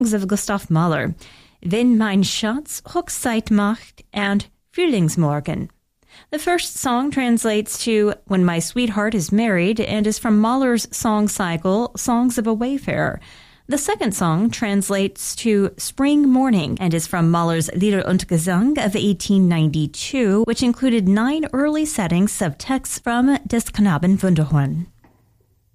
of Gustav Mahler, Wenn mein Schatz Hochzeit macht and Frühlingsmorgen. The first song translates to When My Sweetheart is Married and is from Mahler's song cycle, Songs of a Wayfarer. The second song translates to Spring Morning and is from Mahler's Lieder und Gesang of 1892, which included 9 early settings of texts from Des Knaben Wunderhorn.